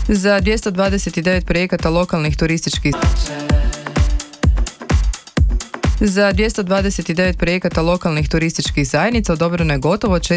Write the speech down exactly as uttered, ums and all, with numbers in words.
Za dvjesto dvadeset devet projekata lokalnih turističkih Za dvjesto dvadeset devet projekata lokalnih turističkih zajednica odobreno je gotovo